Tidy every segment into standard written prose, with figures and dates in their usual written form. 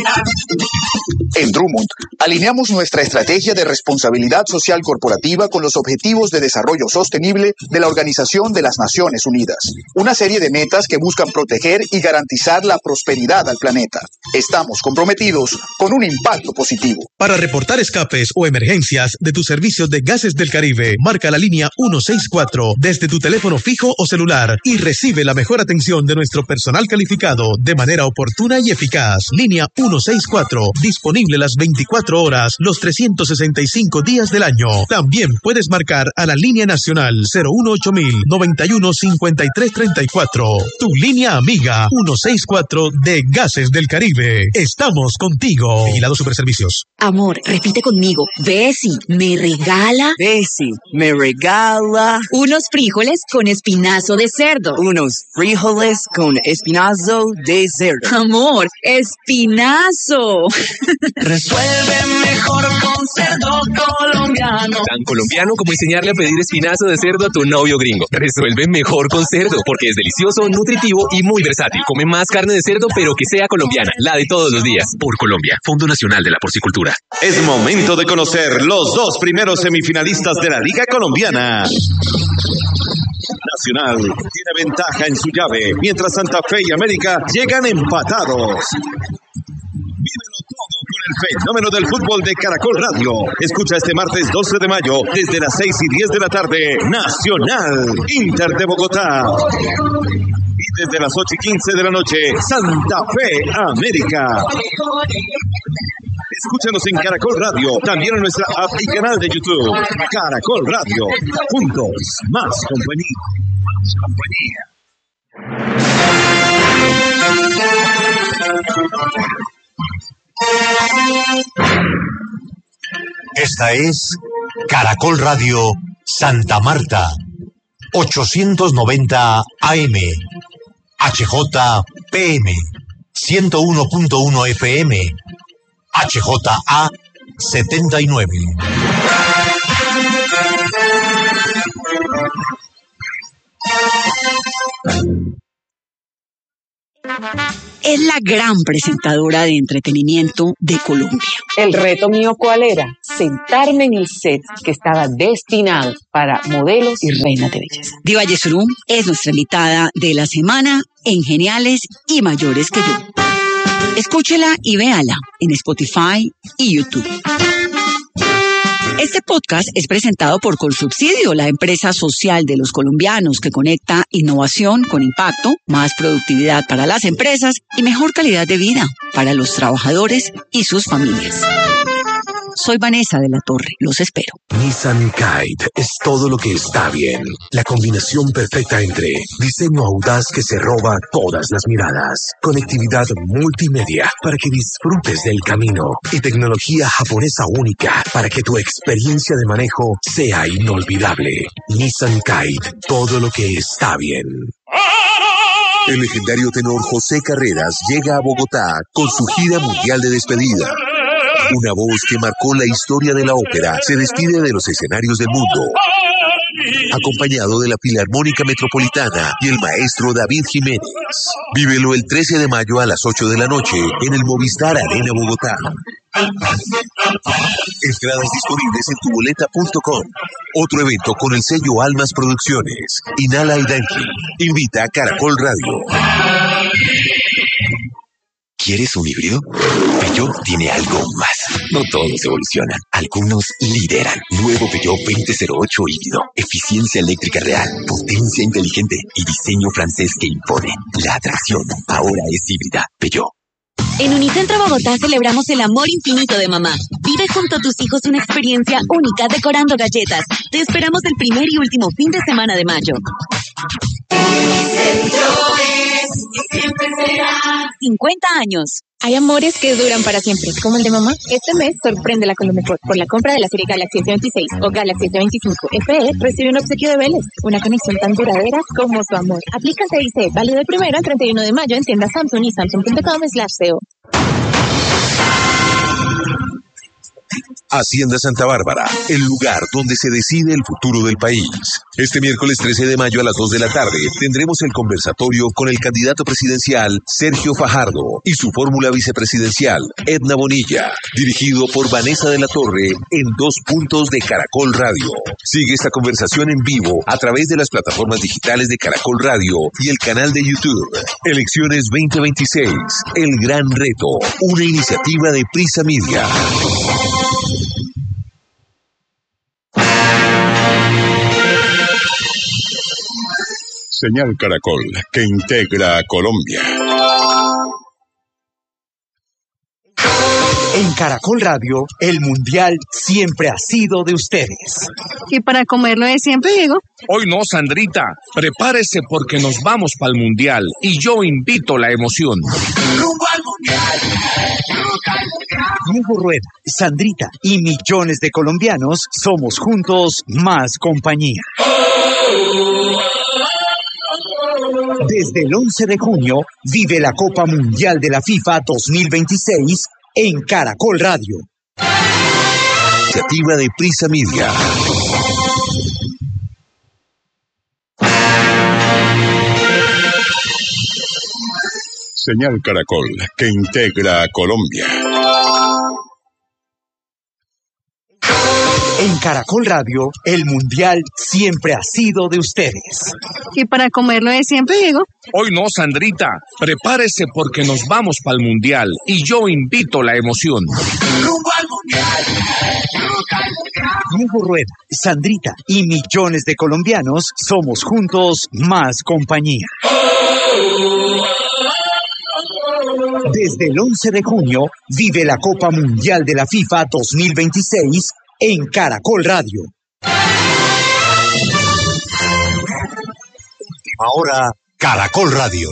En Drummond, alineamos nuestra estrategia de responsabilidad social corporativa con los Objetivos de Desarrollo Sostenible de la Organización de las Naciones Unidas. Una serie de metas que buscan proteger y garantizar la prosperidad al planeta. Estamos comprometidos con un impacto positivo. Para reportar escapes o emergencias de tus servicios de Gases del Caribe, marca la línea 164 desde tu teléfono fijo o celular y recibe la mejor atención de nuestro personal calificado de manera oportuna y eficaz. Línea 164, disponible las 24 horas, los 365 días del año. También puedes marcar a la línea nacional 018000 91 53 34. Tu línea amiga 164 de Gases del Caribe. Estamos contigo. Vigilado Superservicios. Amor, repite conmigo. Bessie, ¿me regala? Bessie, ¿me regala? Unos frijoles con espinazo de cerdo. Unos frijoles con espinazo de cerdo. Amor, espinazo. Resuelve mejor con cerdo colombiano. Tan colombiano como enseñarle a pedir espinazo de cerdo a tu novio gringo. Resuelve mejor con cerdo, porque es delicioso, nutritivo y muy versátil. Come más carne de cerdo, pero que sea colombiana, la de todos los días. Por Colombia, Fondo Nacional de la Porcicultura. Es momento de conocer los dos primeros semifinalistas de la Liga Colombiana. Nacional tiene ventaja en su llave, mientras Santa Fe y América llegan empatados. Vívelo todo con el fenómeno del fútbol de Caracol Radio. Escucha este martes 12 de mayo, desde las 6:10 de la tarde, Nacional, Inter de Bogotá. Y desde las 8:15 de la noche, Santa Fe, América. Escúchanos en Caracol Radio, también en nuestra app y canal de YouTube. Caracol Radio, juntos, más compañía. Más compañía. Esta es Caracol Radio Santa Marta, 890 AM, HJPM, 101.1 FM, HJA 79. Es la gran presentadora de entretenimiento de Colombia. El reto mío, ¿cuál era? Sentarme en el set que estaba destinado para modelos y reinas de belleza. Diva Yesurum es nuestra invitada de la semana en Geniales y Mayores que Yo. Escúchela y véala en Spotify y YouTube. Este podcast es presentado por Colsubsidio, la empresa social de los colombianos que conecta innovación con impacto, más productividad para las empresas y mejor calidad de vida para los trabajadores y sus familias. Soy Vanessa de la Torre, los espero. Nissan Kite es todo lo que está bien. La combinación perfecta entre diseño audaz que se roba todas las miradas, conectividad multimedia para que disfrutes del camino y tecnología japonesa única para que tu experiencia de manejo sea inolvidable. Nissan Kite, todo lo que está bien. El legendario tenor José Carreras llega a Bogotá con su gira mundial de despedida. Una voz que marcó la historia de la ópera se despide de los escenarios del mundo, acompañado de la Filarmónica Metropolitana y el maestro David Jiménez. Vívelo el 13 de mayo a las 8 de la noche en el Movistar Arena Bogotá. Entradas disponibles en tuboleta.com. Otro evento con el sello Almas Producciones. Inhala y Danke. Invita a Caracol Radio. ¿Quieres un híbrido? Peugeot tiene algo más. No todos evolucionan, algunos lideran. Nuevo Peugeot 2008 híbrido. Eficiencia eléctrica real, potencia inteligente y diseño francés que impone. La atracción ahora es híbrida. Peugeot. En Unicentro Bogotá celebramos el amor infinito de mamá. Vive junto a tus hijos una experiencia única decorando galletas. Te esperamos el primer y último fin de semana de mayo. Unicentro es y siempre será 50 años. Hay amores que duran para siempre, como el de mamá. Este mes sorpréndela con lo mejor. Por la compra de la serie Galaxy S26 o Galaxy S25 FE, recibe un obsequio de Vélez. Una conexión tan duradera como su amor. Aplica CIC, válido el 1 al 31 de mayo en tiendas Samsung y Samsung.com/co. Hacienda Santa Bárbara, el lugar donde se decide el futuro del país. Este miércoles 13 de mayo a las 2 de la tarde tendremos el conversatorio con el candidato presidencial Sergio Fajardo y su fórmula vicepresidencial Edna Bonilla, dirigido por Vanessa de la Torre en 2 puntos de Caracol Radio. Sigue esta conversación en vivo a través de las plataformas digitales de Caracol Radio y el canal de YouTube. Elecciones 2026, el gran reto, una iniciativa de Prisa Media. Señal Caracol, que integra a Colombia. En Caracol Radio, el Mundial siempre ha sido de ustedes. ¿Y para comerlo de siempre, Diego? Hoy no, Sandrita. Prepárese porque nos vamos para el Mundial y yo invito la emoción. ¡Rumbo al Mundial! Diego Rueda, Sandrita y millones de colombianos somos juntos más compañía. Desde el 11 de junio, vive la Copa Mundial de la FIFA 2026 en Caracol Radio. Iniciativa de Prisa Media. Señal Caracol, que integra a Colombia. En Caracol Radio, el Mundial siempre ha sido de ustedes. ¿Y para comerlo de siempre, Diego? Hoy no, Sandrita. Prepárese porque nos vamos para el Mundial y yo invito la emoción. ¡Rumbo al Mundial! Diego Rueda, Sandrita y millones de colombianos somos juntos más compañía. Desde el 11 de junio, vive la Copa Mundial de la FIFA 2026 en Caracol Radio. Última hora, Caracol Radio.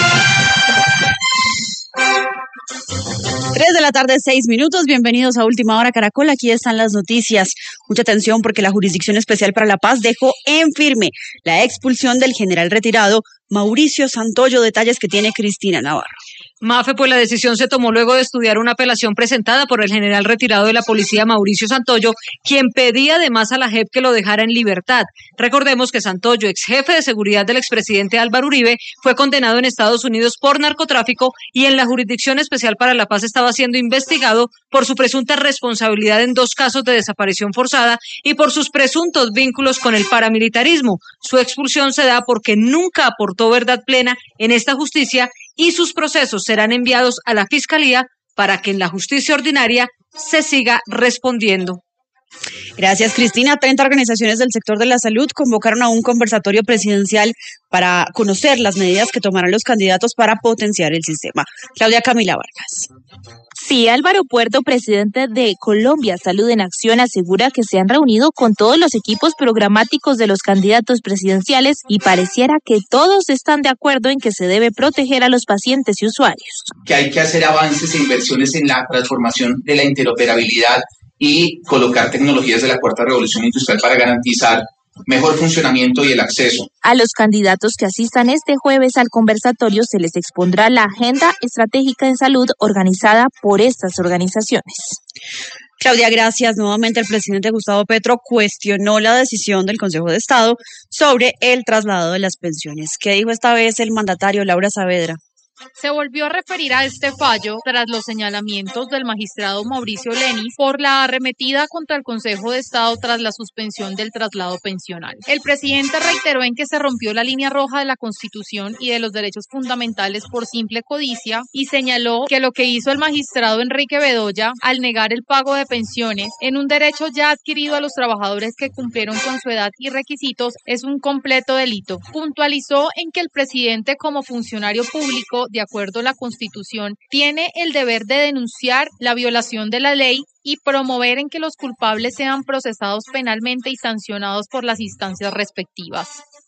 3 de la tarde, 6 minutos. Bienvenidos a Última Hora Caracol. Aquí están las noticias. Mucha atención porque la Jurisdicción Especial para la Paz dejó en firme la expulsión del general retirado Mauricio Santoyo. Detalles que tiene Cristina Navarro. Mafe, pues la decisión se tomó luego de estudiar una apelación presentada por el general retirado de la policía Mauricio Santoyo, quien pedía además a la JEP que lo dejara en libertad. Recordemos que Santoyo, ex jefe de seguridad del expresidente Álvaro Uribe, fue condenado en Estados Unidos por narcotráfico y en la Jurisdicción Especial para la Paz estaba siendo investigado por su presunta responsabilidad en 2 casos de desaparición forzada y por sus presuntos vínculos con el paramilitarismo. Su expulsión se da porque nunca aportó verdad plena en esta justicia y sus procesos serán enviados a la Fiscalía para que en la justicia ordinaria se siga respondiendo. Gracias, Cristina. 30 organizaciones del sector de la salud convocaron a un conversatorio presidencial para conocer las medidas que tomarán los candidatos para potenciar el sistema. Claudia Camila Vargas. Sí, Álvaro Puerto, presidente de Colombia Salud en Acción, asegura que se han reunido con todos los equipos programáticos de los candidatos presidenciales y pareciera que todos están de acuerdo en que se debe proteger a los pacientes y usuarios. Que hay que hacer avances e inversiones en la transformación de la interoperabilidad y colocar tecnologías de la cuarta revolución industrial para garantizar mejor funcionamiento y el acceso. A los candidatos que asistan este jueves al conversatorio se les expondrá la agenda estratégica en salud organizada por estas organizaciones. Claudia, gracias. Nuevamente el presidente Gustavo Petro cuestionó la decisión del Consejo de Estado sobre el traslado de las pensiones. ¿Qué dijo esta vez el mandatario Laura Saavedra? Se volvió a referir a este fallo tras los señalamientos del magistrado Mauricio Lenis por la arremetida contra el Consejo de Estado tras la suspensión del traslado pensional. El presidente reiteró en que se rompió la línea roja de la Constitución y de los derechos fundamentales por simple codicia y señaló que lo que hizo el magistrado Enrique Bedoya al negar el pago de pensiones en un derecho ya adquirido a los trabajadores que cumplieron con su edad y requisitos es un completo delito. Puntualizó en que el presidente como funcionario público de acuerdo a la Constitución, tiene el deber de denunciar la violación de la ley y promover en que los culpables sean procesados penalmente y sancionados por las instancias respectivas.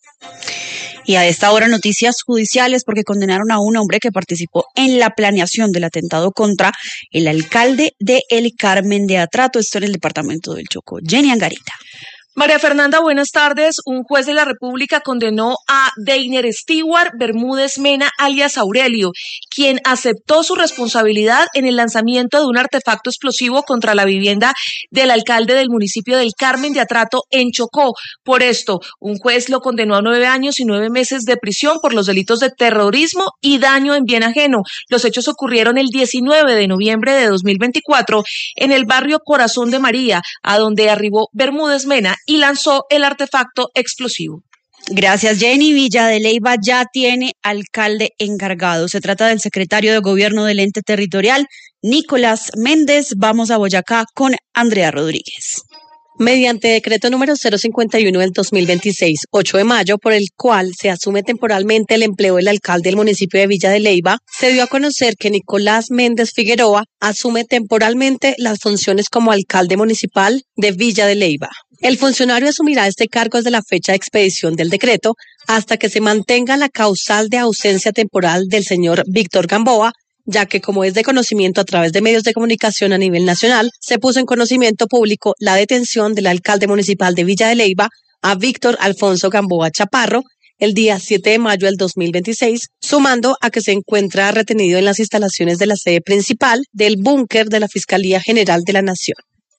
Y a esta hora noticias judiciales porque condenaron a un hombre que participó en la planeación del atentado contra el alcalde de El Carmen de Atrato, esto en el departamento del Chocó. Jenny Angarita. María Fernanda, buenas tardes. Un juez de la República condenó a Deiner Stewart Bermúdez Mena, alias Aurelio, quien aceptó su responsabilidad en el lanzamiento de un artefacto explosivo contra la vivienda del alcalde del municipio del Carmen de Atrato en Chocó. Por esto, un juez lo condenó a 9 años y 9 meses de prisión por los delitos de terrorismo y daño en bien ajeno. Los hechos ocurrieron el 19 de noviembre de 2024 en el barrio Corazón de María, a donde arribó Bermúdez Mena y lanzó el artefacto explosivo. Gracias, Jenny. Villa de Leyva ya tiene alcalde encargado. Se trata del secretario de Gobierno del ente territorial, Nicolás Méndez. Vamos a Boyacá con Andrea Rodríguez. Mediante decreto número 051 del 2026, 8 de mayo, por el cual se asume temporalmente el empleo del alcalde del municipio de Villa de Leyva, se dio a conocer que Nicolás Méndez Figueroa asume temporalmente las funciones como alcalde municipal de Villa de Leyva. El funcionario asumirá este cargo desde la fecha de expedición del decreto hasta que se mantenga la causal de ausencia temporal del señor Víctor Gamboa, ya que, como es de conocimiento a través de medios de comunicación a nivel nacional, se puso en conocimiento público la detención del alcalde municipal de Villa de Leyva, a Víctor Alfonso Gamboa Chaparro, el día 7 de mayo del 2026, sumando a que se encuentra retenido en las instalaciones de la sede principal del búnker de la Fiscalía General de la Nación.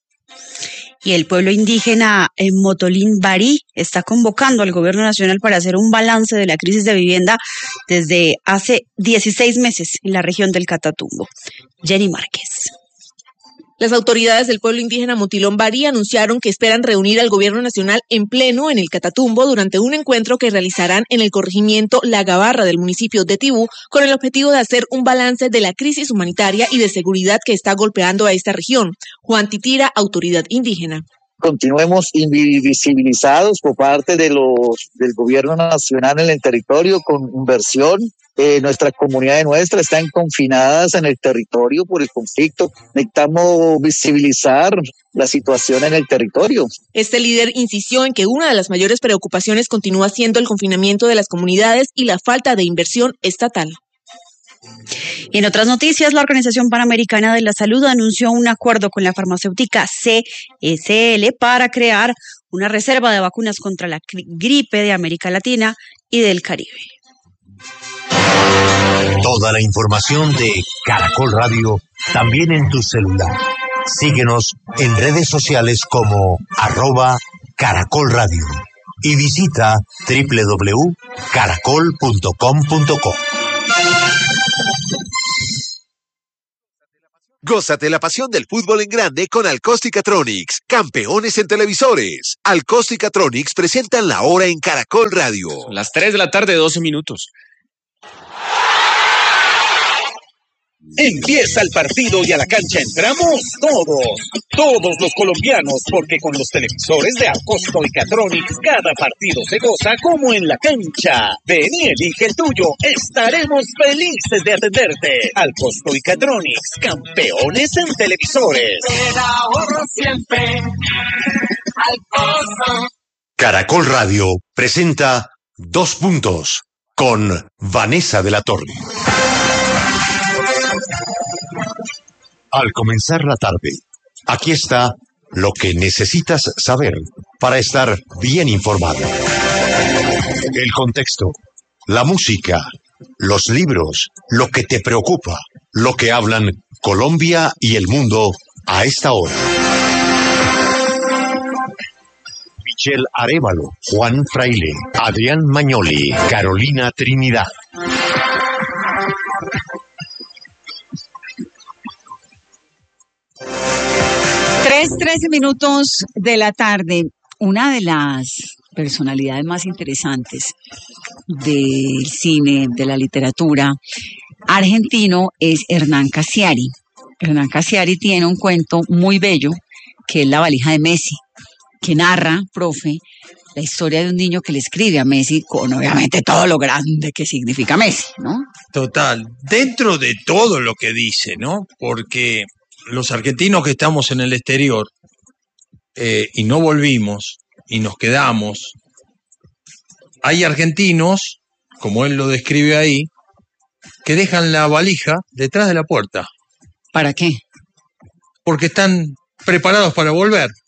Y el pueblo indígena en Motolín Barí está convocando al gobierno nacional para hacer un balance de la crisis de vivienda desde hace 16 meses en la región del Catatumbo. Jenny Márquez. Las autoridades del pueblo indígena Motilón Barí anunciaron que esperan reunir al gobierno nacional en pleno en el Catatumbo durante un encuentro que realizarán en el corregimiento La Gabarra del municipio de Tibú con el objetivo de hacer un balance de la crisis humanitaria y de seguridad que está golpeando a esta región. Juan Titira, autoridad indígena. Continuemos invisibilizados por parte del gobierno nacional en el territorio con inversión. Nuestras comunidades están confinadas en el territorio por el conflicto. Necesitamos visibilizar la situación en el territorio. Este líder insistió en que una de las mayores preocupaciones continúa siendo el confinamiento de las comunidades y la falta de inversión estatal. Y en otras noticias, la Organización Panamericana de la Salud anunció un acuerdo con la farmacéutica CSL para crear una reserva de vacunas contra la gripe de América Latina y del Caribe. Toda la información de Caracol Radio también en tu celular. Síguenos en redes sociales como @Caracol Radio y visita www.caracol.com.co. Gózate la pasión del fútbol en grande con Alcóstica-Tronics, campeones en televisores. Alcóstica-Tronics presentan la hora en Caracol Radio. Las 3 de la tarde, 12 minutos. Empieza el partido y a la cancha entramos todos los colombianos, porque con los televisores de Alcóstica-Tronics cada partido se goza como en la cancha. Ven y elige el tuyo, estaremos felices de atenderte. Alcóstica-Tronics, campeones en televisores. Te da ahorro siempre. Alcosto. Caracol Radio presenta 2 puntos con Vanessa de la Torre. Al comenzar la tarde, aquí está lo que necesitas saber para estar bien informado. El contexto, la música, los libros, lo que te preocupa, lo que hablan Colombia y el mundo a esta hora. Michelle Arévalo, Juan Fraile, Adrián Mañoli, Carolina Trinidad. 3:13 minutos de la tarde. Una de las personalidades más interesantes del cine, de la literatura argentino es Hernán Casiari. Hernán Casiari tiene un cuento muy bello que es La valija de Messi, que narra, profe, la historia de un niño que le escribe a Messi con obviamente todo lo grande que significa Messi, ¿no? Total, dentro de todo lo que dice, ¿no? Porque los argentinos que estamos en el exterior y no volvimos y nos quedamos, hay argentinos, como él lo describe ahí, que dejan la valija detrás de la puerta. ¿Para qué? Porque están preparados para volver.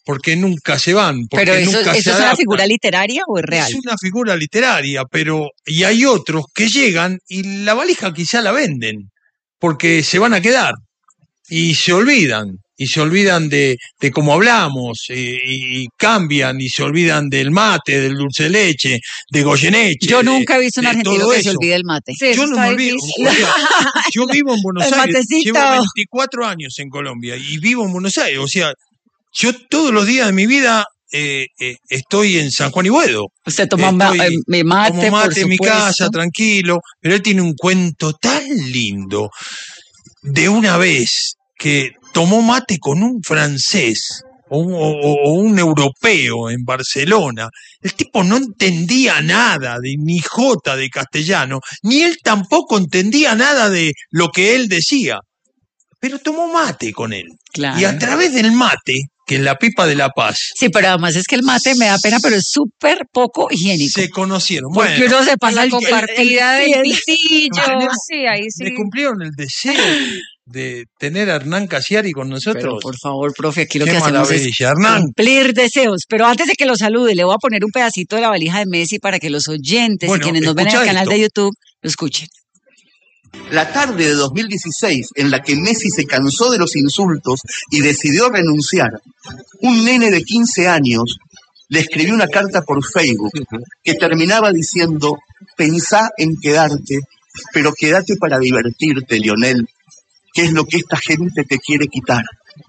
porque nunca se van. Porque Pero eso nunca es una figura literaria o es real. Es una figura literaria, y hay otros que llegan y la valija quizá la venden, porque se van a quedar y se olvidan de cómo hablamos, y cambian, y se olvidan del mate, del dulce de leche, de Goyeneche. Yo nunca he visto un argentino que se eso. olvide el mate. Sí, yo no me olvido. Yo vivo en Buenos El Aires, matecito. llevo 24 años en Colombia y vivo en Buenos Aires. O sea, yo todos los días de mi vida estoy en San Juan y Boedo. Usted toma mate, tomo mate por en mi supuesto. casa, tranquilo. Pero él tiene un cuento tan lindo de una vez que tomó mate con un francés o un europeo en Barcelona. El tipo no entendía nada ni jota de castellano, ni él tampoco entendía nada de lo que él decía. Pero tomó mate con él. Claro. Y a través del mate, que es la pipa de La Paz. Sí, pero además es que el mate me da pena, pero es súper poco higiénico. Se conocieron. Porque Bueno, uno se pasa La el compartida del el- pitillo. Sí, ahí sí. le cumplieron el deseo de tener a Hernán Casiari con nosotros. Pero por favor, profe, aquí lo Qué que hacemos es maravilla, Hernán. cumplir deseos. Pero antes de que lo salude, le voy a poner un pedacito de la valija de Messi para que los oyentes Bueno, y quienes nos ven en el escucha canal esto. de YouTube lo escuchen. La tarde de 2016, en la que Messi se cansó de los insultos y decidió renunciar, un nene de 15 años le escribió una carta por Facebook que terminaba diciendo: pensá en quedarte, pero quédate para divertirte, Lionel, que es lo que esta gente te quiere quitar.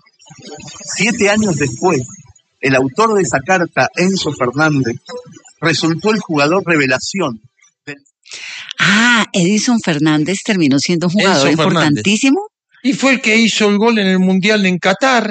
7 años después, el autor de esa carta, Enzo Fernández, resultó el jugador revelación. Ah, Edison Fernández terminó siendo un jugador Enzo Fernández. importantísimo. Y fue el que hizo el gol en el Mundial en Qatar.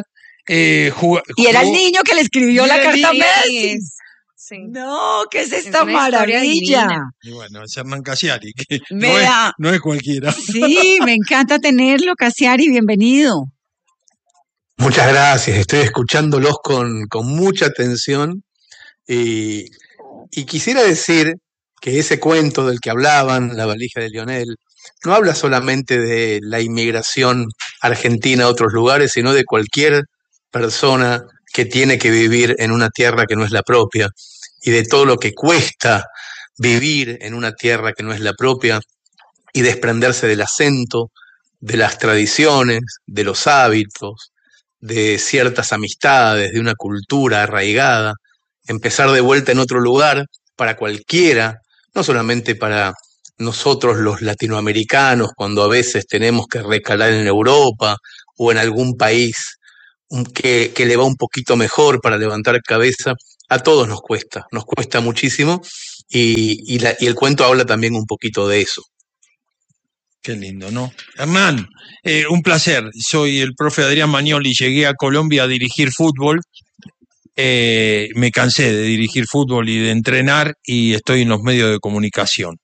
Y era el niño que le escribió Y la era el carta a niño. Messi. Sí. No, ¿qué es esta una historia maravilla? divina. Y bueno, es Hernán Casiari, que Vea. no es cualquiera. Sí, me encanta tenerlo, Casiari, bienvenido. Muchas gracias, estoy escuchándolos con mucha atención y quisiera decir que ese cuento del que hablaban, La valija de Lionel, no habla solamente de la inmigración argentina a otros lugares, sino de cualquier persona que tiene que vivir en una tierra que no es la propia y de todo lo que cuesta vivir en una tierra que no es la propia y desprenderse del acento, de las tradiciones, de los hábitos, de ciertas amistades, de una cultura arraigada, empezar de vuelta en otro lugar para cualquiera, no solamente para nosotros los latinoamericanos, cuando a veces tenemos que recalar en Europa o en algún país que le va un poquito mejor para levantar cabeza, a todos nos cuesta muchísimo y el cuento habla también un poquito de eso. Qué lindo, ¿no? Hernán, un placer. Soy el profe Adrián Magnoli. Llegué a Colombia a dirigir fútbol. Me cansé de dirigir fútbol y de entrenar y estoy en los medios de comunicación.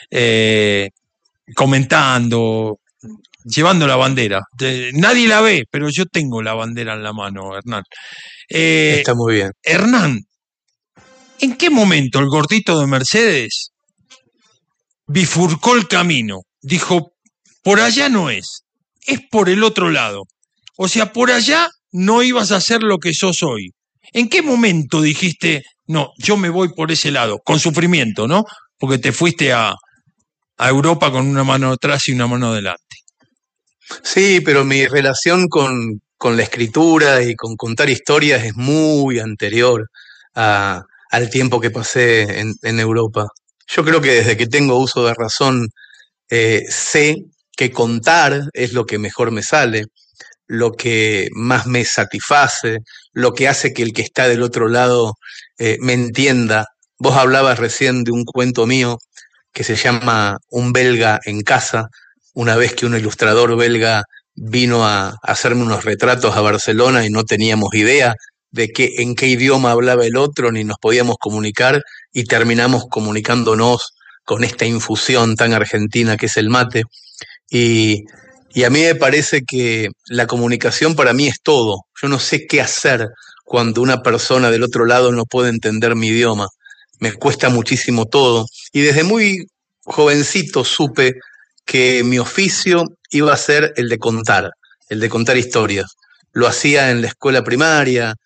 Comentando, llevando la bandera. Nadie la ve, pero yo tengo la bandera en la mano, Hernán. Está muy bien. Hernán, ¿en qué momento el gordito de Mercedes bifurcó el camino? Dijo, por allá no es por el otro lado. O sea, por allá no ibas a hacer lo que sos hoy. ¿En qué momento dijiste, no, yo me voy por ese lado? Con sufrimiento, ¿no? Porque te fuiste a Europa con una mano atrás y una mano adelante. Sí, pero mi relación con la escritura y con contar historias es muy anterior al tiempo que pasé en Europa. Yo creo que desde que tengo uso de razón sé que contar es lo que mejor me sale, lo que más me satisface, lo que hace que el que está del otro lado me entienda. Vos hablabas recién de un cuento mío que se llama Un belga en casa, una vez que un ilustrador belga vino a hacerme unos retratos a Barcelona y no teníamos idea de en qué idioma hablaba el otro, ni nos podíamos comunicar, y terminamos comunicándonos con esta infusión tan argentina que es el mate. Y a mí me parece que la comunicación para mí es todo. Yo no sé qué hacer cuando una persona del otro lado no puede entender mi idioma. Me cuesta muchísimo todo. Y desde muy jovencito supe que mi oficio iba a ser el de contar historias. Lo hacía en la escuela primaria,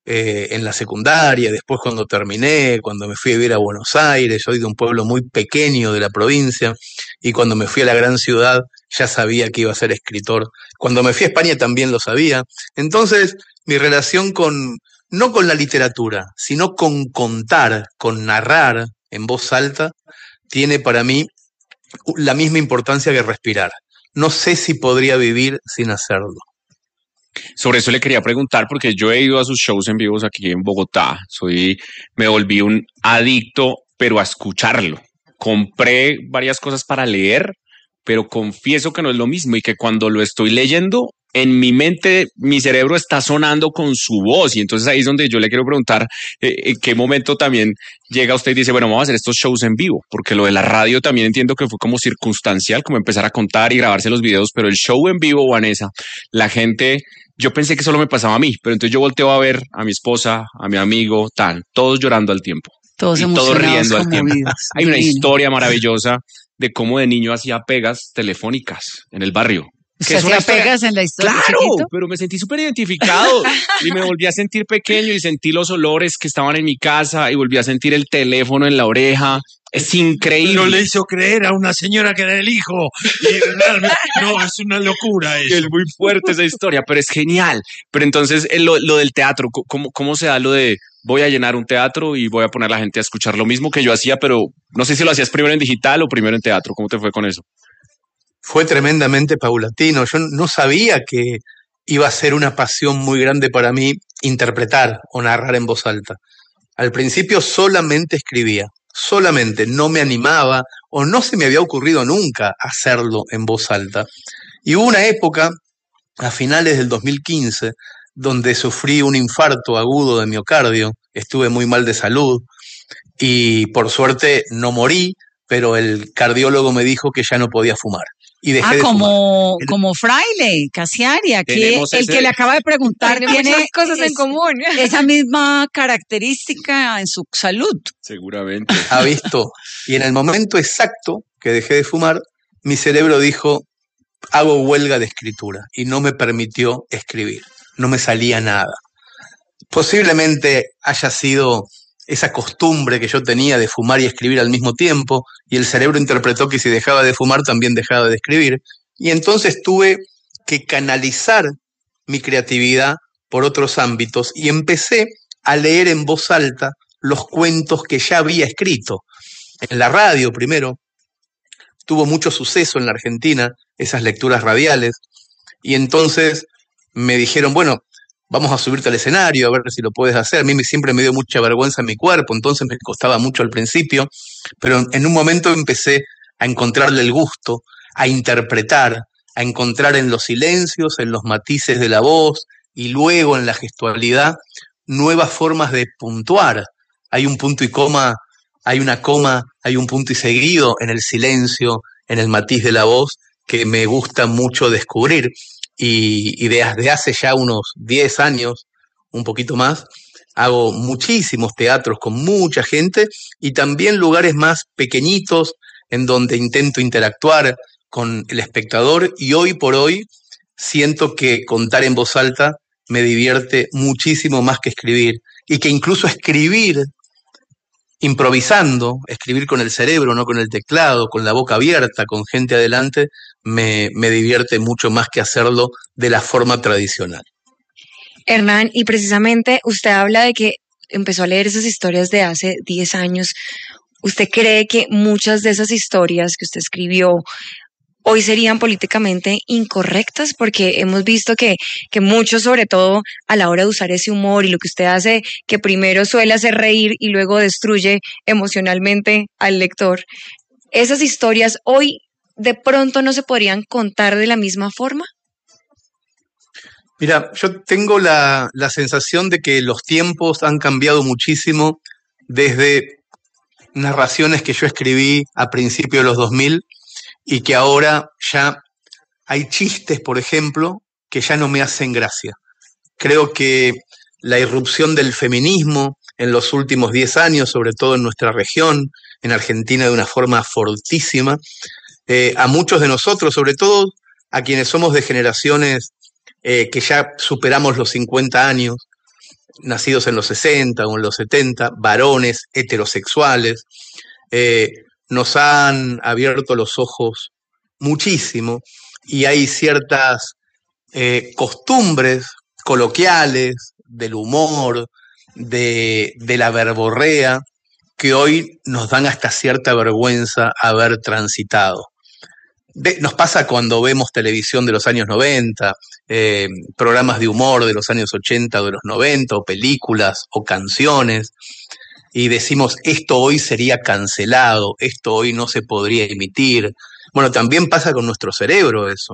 en la secundaria, después cuando terminé, cuando me fui a vivir a Buenos Aires. Soy de un pueblo muy pequeño de la provincia, y cuando me fui a la gran ciudad ya sabía que iba a ser escritor. Cuando me fui a España también lo sabía. Entonces, mi relación no con la literatura, sino con contar, con narrar en voz alta, tiene para mí la misma importancia que respirar. No sé si podría vivir sin hacerlo. Sobre eso le quería preguntar, porque yo he ido a sus shows en vivos aquí en Bogotá. Me volví un adicto, pero a escucharlo. Compré varias cosas para leer, pero confieso que no es lo mismo, y que cuando lo estoy leyendo, en mi mente, mi cerebro está sonando con su voz. Y entonces ahí es donde yo le quiero preguntar en qué momento también llega usted y dice, bueno, vamos a hacer estos shows en vivo, porque lo de la radio también entiendo que fue como circunstancial, como empezar a contar y grabarse los videos, pero el show en vivo, Vanessa, la gente... Yo pensé que solo me pasaba a mí, pero entonces yo volteo a ver a mi esposa, a mi amigo, todos llorando al tiempo. Todos riendo al tiempo. conmovidos. Hay una Divino. historia maravillosa de cómo de niño hacía pegas telefónicas en el barrio. ¿Usted hacía pegas en la historia, Claro, chiquito? pero me sentí súper identificado y me volví a sentir pequeño y sentí los olores que estaban en mi casa y volví a sentir el teléfono en la oreja. Es increíble. No le hizo creer a una señora que era el hijo. Y realmente, no, es una locura eso. Es muy fuerte esa historia, pero es genial. Pero entonces, lo del teatro, ¿cómo se da lo de voy a llenar un teatro y voy a poner a la gente a escuchar lo mismo que yo hacía, pero no sé si lo hacías primero en digital o primero en teatro? ¿Cómo te fue con eso? Fue tremendamente paulatino. Yo no sabía que iba a ser una pasión muy grande para mí interpretar o narrar en voz alta. Al principio solamente escribía, solamente, no me animaba o no se me había ocurrido nunca hacerlo en voz alta. Y hubo una época, a finales del 2015, donde sufrí un infarto agudo de miocardio, estuve muy mal de salud y por suerte no morí, pero el cardiólogo me dijo que ya no podía fumar. Y dejé de fumar. Como Fraile, Casiaria, que el que le acaba de preguntar tiene muchas cosas en común. Esa misma característica en su salud. Seguramente. Ha visto. Y en el momento exacto que dejé de fumar, mi cerebro dijo, hago huelga de escritura, y no me permitió escribir. No me salía nada. Posiblemente haya sido esa costumbre que yo tenía de fumar y escribir al mismo tiempo, y el cerebro interpretó que si dejaba de fumar también dejaba de escribir, y entonces tuve que canalizar mi creatividad por otros ámbitos y empecé a leer en voz alta los cuentos que ya había escrito. En la radio primero, tuvo mucho suceso en la Argentina esas lecturas radiales, y entonces me dijeron, bueno, vamos a subirte al escenario a ver si lo puedes hacer. A mí siempre me dio mucha vergüenza en mi cuerpo, entonces me costaba mucho al principio, pero en un momento empecé a encontrarle el gusto, a interpretar, a encontrar en los silencios, en los matices de la voz y luego en la gestualidad nuevas formas de puntuar. Hay un punto y coma, hay una coma, hay un punto y seguido en el silencio, en el matiz de la voz, que me gusta mucho descubrir. Y desde hace ya unos 10 años, un poquito más, hago muchísimos teatros con mucha gente y también lugares más pequeñitos en donde intento interactuar con el espectador, y hoy por hoy siento que contar en voz alta me divierte muchísimo más que escribir, y que incluso escribir improvisando, escribir con el cerebro, no con el teclado, con la boca abierta, con gente adelante, me divierte mucho más que hacerlo de la forma tradicional. Hernán, y precisamente usted habla de que empezó a leer esas historias de hace 10 años. ¿Usted cree que muchas de esas historias que usted escribió hoy serían políticamente incorrectas? Porque hemos visto que muchos, sobre todo a la hora de usar ese humor y lo que usted hace, que primero suele hacer reír y luego destruye emocionalmente al lector, esas historias hoy de pronto no se podrían contar de la misma forma. Mira, yo tengo la sensación de que los tiempos han cambiado muchísimo desde narraciones que yo escribí a principios de los 2000 y que ahora ya hay chistes, por ejemplo, que ya no me hacen gracia. Creo que la irrupción del feminismo en los últimos 10 años, sobre todo en nuestra región, en Argentina de una forma fortísima, a muchos de nosotros, sobre todo a quienes somos de generaciones que ya superamos los 50 años, nacidos en los 60 o en los 70, varones heterosexuales, nos han abierto los ojos muchísimo y hay ciertas costumbres coloquiales del humor, de la verborrea, que hoy nos dan hasta cierta vergüenza haber transitado. Nos pasa cuando vemos televisión de los años 90, programas de humor de los años 80 o de los 90, o películas o canciones, y decimos, esto hoy sería cancelado, esto hoy no se podría emitir. Bueno, también pasa con nuestro cerebro eso.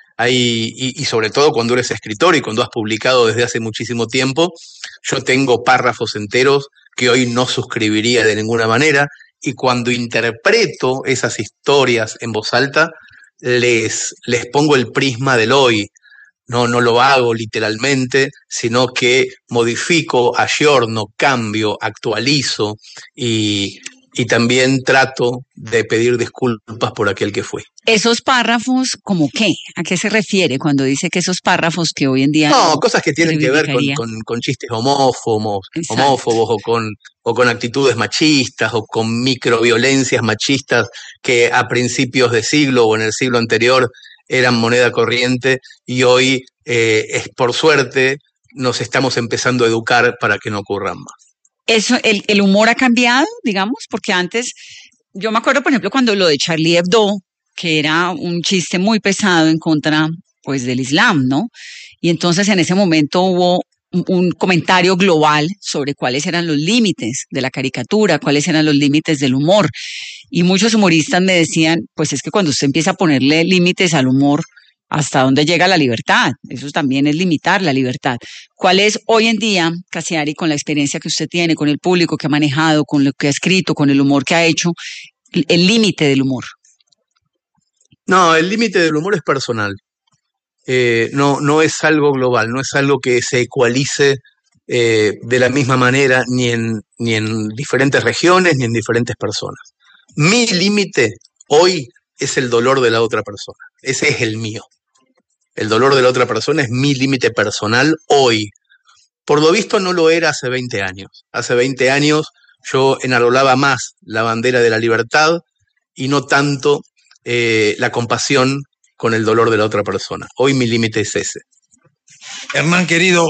Y sobre todo cuando eres escritor y cuando has publicado desde hace muchísimo tiempo, yo tengo párrafos enteros que hoy no suscribiría de ninguna manera, y cuando interpreto esas historias en voz alta, les pongo el prisma del hoy. No lo hago literalmente, sino que modifico, ayorno, cambio, actualizo y también trato de pedir disculpas por aquel que fue. ¿Esos párrafos, ¿cómo qué? ¿A qué se refiere cuando dice que esos párrafos que hoy en día... No, cosas que tienen que ver con chistes homófobos o con actitudes machistas o con microviolencias machistas que a principios de siglo o en el siglo anterior eran moneda corriente y hoy, por suerte, nos estamos empezando a educar para que no ocurran más. Eso, el humor ha cambiado, digamos, porque antes, yo me acuerdo, por ejemplo, cuando lo de Charlie Hebdo, que era un chiste muy pesado en contra, pues, del Islam, ¿no? Y entonces en ese momento hubo un comentario global sobre cuáles eran los límites de la caricatura, cuáles eran los límites del humor. Y muchos humoristas me decían, pues es que cuando usted empieza a ponerle límites al humor, ¿hasta dónde llega la libertad? Eso también es limitar la libertad. ¿Cuál es hoy en día, Cassiari, con la experiencia que usted tiene, con el público que ha manejado, con lo que ha escrito, con el humor que ha hecho, el límite del humor? No, el límite del humor es personal. No es algo global, no es algo que se ecualice de la misma manera ni en diferentes regiones ni en diferentes personas. Mi límite hoy es el dolor de la otra persona. Ese es el mío. El dolor de la otra persona es mi límite personal hoy. Por lo visto no lo era hace 20 años. Hace 20 años yo enarbolaba más la bandera de la libertad y no tanto la compasión con el dolor de la otra persona. Hoy mi límite es ese. Hernán, querido,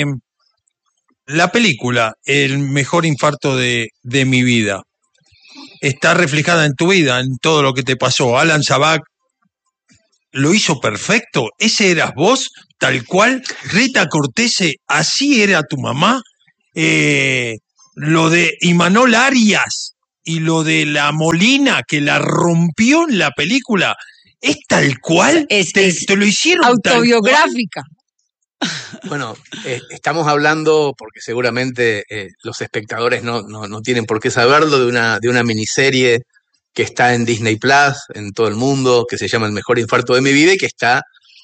la película El mejor infarto de mi vida está reflejada en tu vida, en todo lo que te pasó. Alan Sabac lo hizo perfecto. ¿Ese eras vos, tal cual? Rita Cortese, ¿así era tu mamá? Lo de Imanol Arias y lo de la Molina, que la rompió en la película, ¿es tal cual? ¿Te lo hicieron autobiográfica? Bueno, estamos hablando, porque seguramente los espectadores no tienen por qué saberlo, de una miniserie que está en Disney Plus, en todo el mundo, que se llama El mejor infarto de mi vida y que está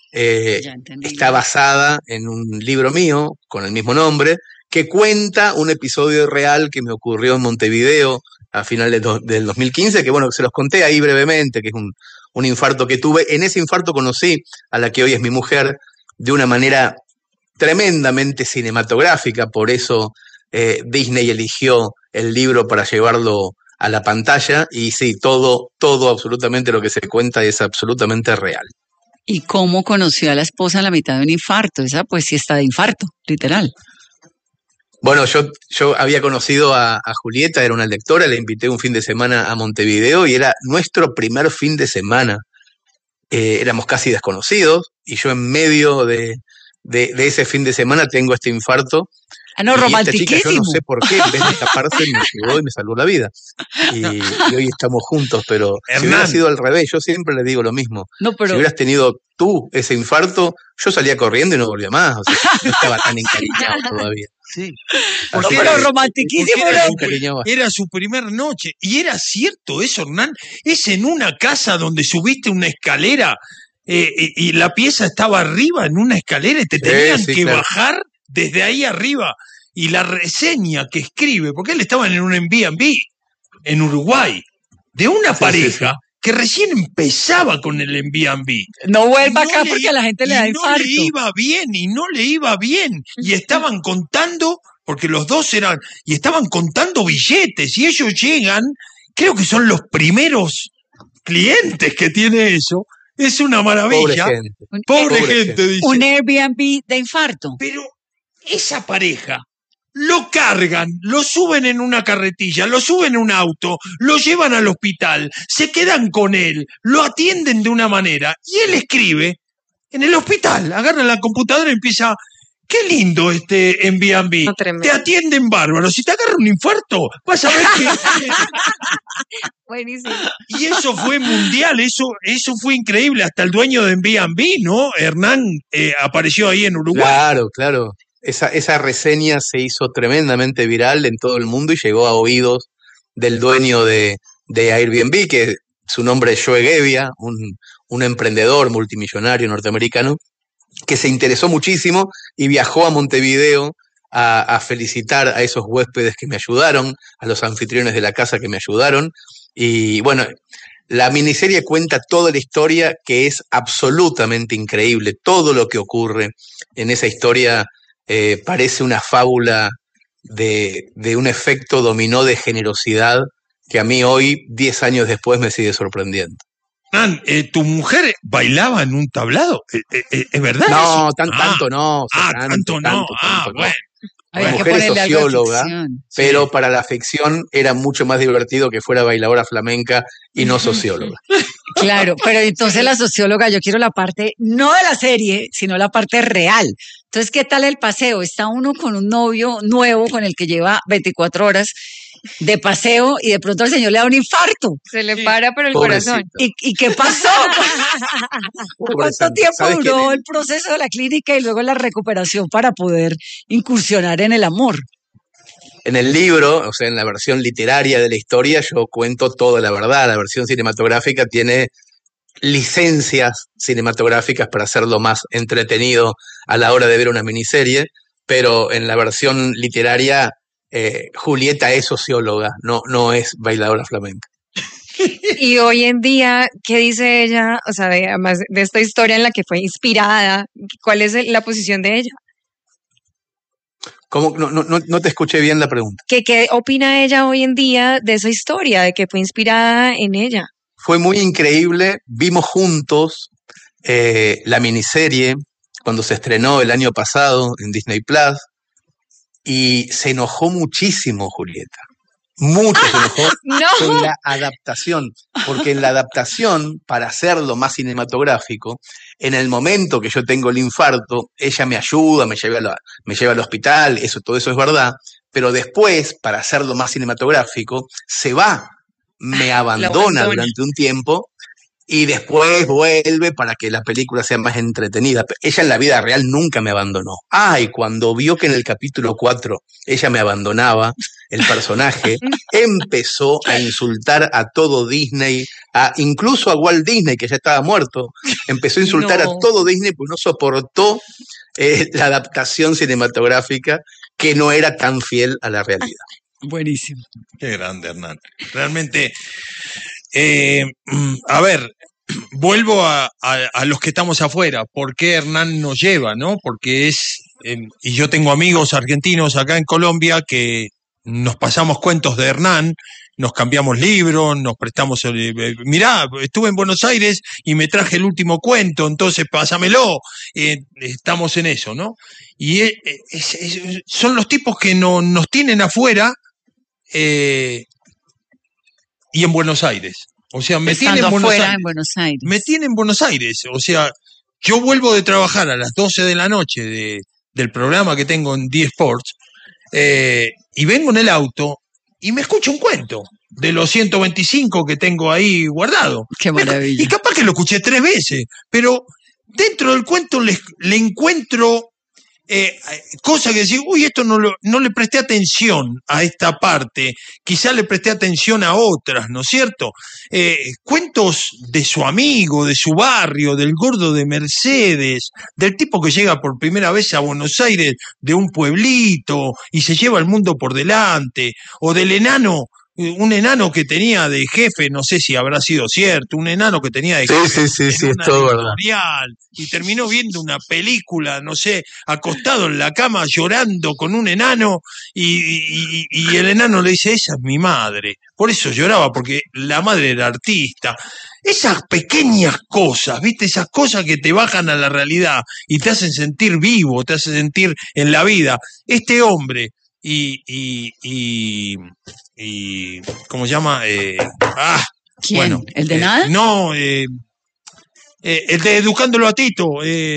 basada en un libro mío con el mismo nombre, que cuenta un episodio real que me ocurrió en Montevideo a finales del 2015, que bueno, se los conté ahí brevemente, que es un infarto que tuve. En ese infarto conocí a la que hoy es mi mujer de una manera tremendamente cinematográfica, por eso Disney eligió el libro para llevarlo a la pantalla, y sí, todo absolutamente lo que se cuenta es absolutamente real. ¿Y cómo conoció a la esposa a la mitad de un infarto? Esa pues sí está de infarto, literal. Bueno, yo había conocido a Julieta, era una lectora, le invité un fin de semana a Montevideo y era nuestro primer fin de semana. Éramos casi desconocidos y yo en medio de ese fin de semana tengo este infarto. Ah, no, romantiquísimo. Esta chica, yo no sé por qué, en vez de escaparse, me ayudó y me salvó la vida. Y hoy estamos juntos, pero Hernán, si hubiera sido al revés, yo siempre le digo lo mismo. No, pero... Si hubieras tenido tú ese infarto, yo salía corriendo y no volvía más. O sea, no estaba tan encariñado todavía. Sí. Porque era romantiquísimo. Era su primer noche. Y era cierto eso, Hernán. Es en una casa donde subiste una escalera y la pieza estaba arriba en una escalera y te tenían que bajar desde ahí arriba. Y la reseña que escribe, porque él estaba en un Airbnb en Uruguay, de una pareja que recién empezaba con el Airbnb. No vuelva acá porque a la gente le da infarto. No le iba bien. Y estaban contando, porque los dos estaban contando billetes. Y ellos llegan, creo que son los primeros clientes que tiene eso. Es una maravilla. Pobre gente, dice. Un Airbnb de infarto. Pero esa pareja lo cargan, lo suben en una carretilla, lo suben en un auto, lo llevan al hospital, se quedan con él, lo atienden de una manera y él escribe en el hospital, agarra la computadora y empieza: qué lindo este Airbnb, te atienden bárbaro, si te agarra un infarto vas a ver que... Buenísimo. Y eso fue mundial, eso fue increíble, hasta el dueño de Airbnb, ¿no? Hernán apareció ahí en Uruguay. Claro. Esa reseña se hizo tremendamente viral en todo el mundo y llegó a oídos del dueño de Airbnb, que su nombre es Joe Gebbia, un emprendedor multimillonario norteamericano, que se interesó muchísimo y viajó a Montevideo a felicitar a esos huéspedes que me ayudaron, a los anfitriones de la casa que me ayudaron. Y bueno, la miniserie cuenta toda la historia, que es absolutamente increíble. Todo lo que ocurre en esa historia parece una fábula de un efecto dominó de generosidad que a mí hoy, 10 años después, me sigue sorprendiendo. ¿Tu mujer bailaba en un tablado? ¿Es verdad? No, eso? tanto no. Tanto no. Bueno. Mi mujer es socióloga, pero para la ficción era mucho más divertido que fuera bailadora flamenca y no socióloga. Claro, pero entonces la socióloga, yo quiero la parte, no de la serie, sino la parte real. Entonces, ¿qué tal el paseo? Está uno con un novio nuevo con el que lleva 24 horas de paseo y de pronto al señor le da un infarto. Se le para por el Pobrecito. corazón. ¿Y qué pasó? ¿Cuánto tiempo duró el proceso de la clínica y luego la recuperación para poder incursionar en el amor? En el libro, o sea, en la versión literaria de la historia, yo cuento toda la verdad. La versión cinematográfica tiene licencias cinematográficas para hacerlo más entretenido a la hora de ver una miniserie, pero en la versión literaria Julieta es socióloga, no es bailadora flamenca. Y hoy en día, ¿qué dice ella? O sea, además de esta historia en la que fue inspirada, ¿cuál es la posición de ella? ¿Cómo? No te escuché bien la pregunta. ¿Qué opina ella hoy en día de esa historia, de que fue inspirada en ella? Fue muy increíble, vimos juntos la miniserie cuando se estrenó el año pasado en Disney Plus y se enojó muchísimo Julieta. Mucho se enojó con la adaptación, porque en la adaptación, para hacerlo más cinematográfico, en el momento que yo tengo el infarto, ella me ayuda, me lleva al hospital, todo eso es verdad, pero después, para hacerlo más cinematográfico, se va, me abandona durante un tiempo y después vuelve para que la película sea más entretenida. Ella en la vida real nunca me abandonó. Y cuando vio que en el capítulo 4 ella me abandonaba, el personaje empezó a insultar a todo Disney, incluso a Walt Disney, que ya estaba muerto. Empezó a insultar a todo Disney porque no soportó la adaptación cinematográfica que no era tan fiel a la realidad. Buenísimo. Qué grande, Hernán. Realmente, a ver, vuelvo a los que estamos afuera. ¿Por qué Hernán nos lleva, no? Porque y yo tengo amigos argentinos acá en Colombia que nos pasamos cuentos de Hernán, nos cambiamos libros, nos prestamos... mirá, estuve en Buenos Aires y me traje el último cuento, entonces pásamelo. Estamos en eso, ¿no? Y son los tipos que nos tienen afuera y en Buenos Aires. O sea, me tienen en Buenos Aires. Me tienen en Buenos Aires. O sea, yo vuelvo de trabajar a las 12 de la noche del programa que tengo en D Sports y vengo en el auto y me escucho un cuento de los 125 que tengo ahí guardado. ¡Qué maravilla! Y capaz que lo escuché 3 veces, pero dentro del cuento le encuentro cosas que decir, esto no le presté atención a esta parte, quizá le presté atención a otras, ¿no es cierto? Cuentos de su amigo, de su barrio, del gordo de Mercedes, del tipo que llega por primera vez a Buenos Aires de un pueblito y se lleva el mundo por delante, o del enano un enano que tenía de jefe, no sé si habrá sido cierto, un enano que tenía de jefe Sí, en es una todo verdad. editorial, y terminó viendo una película, no sé, acostado en la cama llorando con un enano, y el enano le dice, esa es mi madre. Por eso lloraba, porque la madre era artista. Esas pequeñas cosas, ¿viste? Esas cosas que te bajan a la realidad y te hacen sentir vivo, te hacen sentir en la vida. Este hombre ¿cómo se llama? ¿Quién? Bueno, ¿El de nada? No, el de Educándolo a Tito.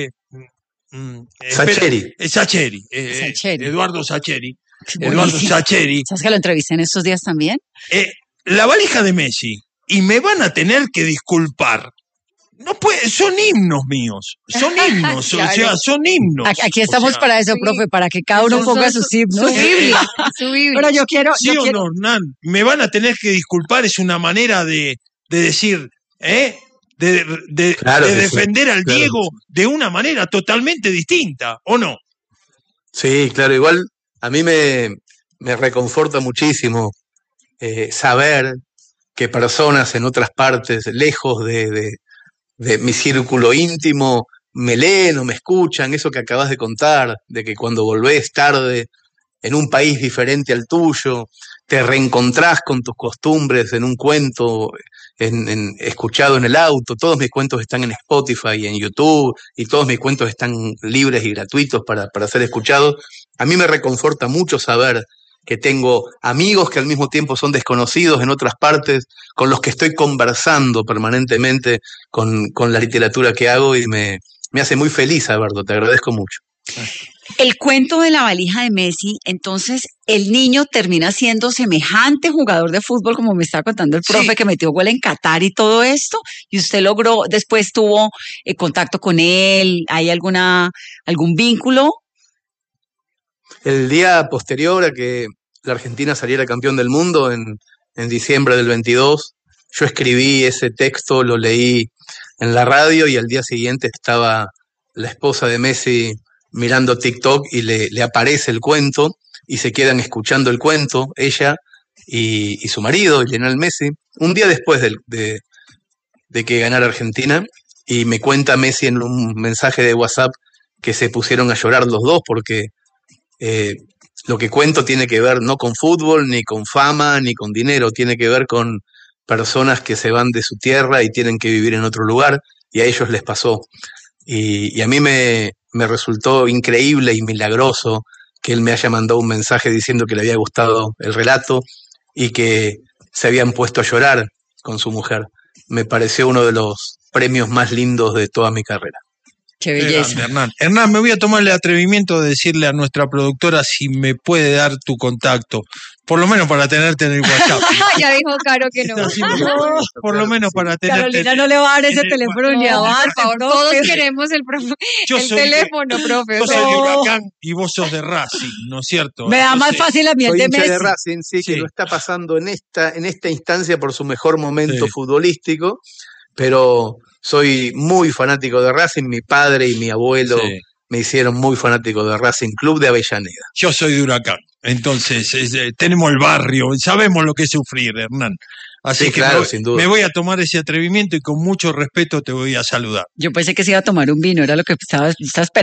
Sacheri. Sacheri. Sacheri. Eduardo Sacheri. Buenísimo. Eduardo Sacheri. ¿Sabes que lo entrevisté en estos días también? La valija de Messi. Y me van a tener que disculpar. No puede, son himnos míos, son himnos, Claro. o sea, son himnos. Aquí estamos para eso, profe, para que cada uno ponga sus himnos. Su Biblia, su Biblia. Pero yo quiero... ¿Sí o no, Hernán? Me van a tener que disculpar, es una manera de decir, Claro de que defender sí, al claro. Diego de una manera totalmente distinta, ¿o no? Sí, claro, igual a mí me reconforta muchísimo saber que personas en otras partes, lejos de mi círculo íntimo, me leen o me escuchan, eso que acabas de contar, de que cuando volvés tarde en un país diferente al tuyo, te reencontrás con tus costumbres en un cuento escuchado en el auto. Todos mis cuentos están en Spotify y en YouTube, y todos mis cuentos están libres y gratuitos para ser escuchados. A mí me reconforta mucho saber que tengo amigos que al mismo tiempo son desconocidos en otras partes, con los que estoy conversando permanentemente con la literatura que hago, y me hace muy feliz saberlo, te agradezco mucho. El cuento de la valija de Messi, entonces el niño termina siendo semejante jugador de fútbol como me estaba contando el profe, que metió gol en Qatar y todo esto, y usted logró, después tuvo contacto con él, ¿hay algún vínculo? El día posterior a que la Argentina saliera campeón del mundo, en diciembre del 22, yo escribí ese texto, lo leí en la radio, y al día siguiente estaba la esposa de Messi mirando TikTok y le aparece el cuento, y se quedan escuchando el cuento, ella y su marido, Lionel Messi, un día después de que ganara Argentina, y me cuenta Messi en un mensaje de WhatsApp que se pusieron a llorar los dos, porque lo que cuento tiene que ver no con fútbol, ni con fama, ni con dinero, tiene que ver con personas que se van de su tierra y tienen que vivir en otro lugar, y a ellos les pasó. Y a mí me resultó increíble y milagroso que él me haya mandado un mensaje diciendo que le había gustado el relato y que se habían puesto a llorar con su mujer. Me pareció uno de los premios más lindos de toda mi carrera. Qué belleza. Hernán, me voy a tomar el atrevimiento de decirle a nuestra productora si me puede dar tu contacto, por lo menos para tenerte en el WhatsApp. Ya dijo Caro que no. Por lo menos para tenerte. Carolina no le va a dar ese teléfono ni a No, Bart, por favor, profe. todos queremos el teléfono, profe. Yo soy de Huracán y vos sos de Racing, ¿no es cierto? Me da más fácil a mí el Soy de hincha Messi. de Racing, sí, que lo está pasando en esta instancia por su mejor momento futbolístico, pero soy muy fanático de Racing. Mi padre y mi abuelo me hicieron muy fanático de Racing Club de Avellaneda. Yo soy de Huracán, entonces tenemos el barrio, sabemos lo que es sufrir, Hernán. Así Sí, que claro, sin duda. me voy a tomar ese atrevimiento y con mucho respeto te voy a saludar. Yo pensé que se iba a tomar un vino, era lo que estaba esperando.